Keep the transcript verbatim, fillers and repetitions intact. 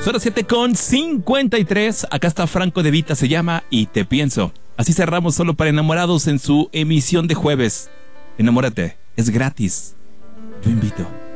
Son las siete con cincuenta y tres. Acá está Franco De Vita, se llama Y Te Pienso. Así cerramos Solo para Enamorados en su emisión de jueves. Enamórate, es gratis. Yo invito.